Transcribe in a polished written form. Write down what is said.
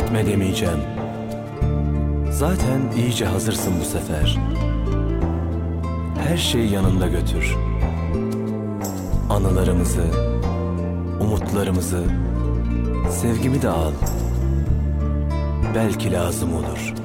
gitme demeyeceğim. Zaten iyice hazırsın bu sefer. Her şeyi yanında götür. Anılarımızı, umutlarımızı, sevgimi de al. Belki lazım olur.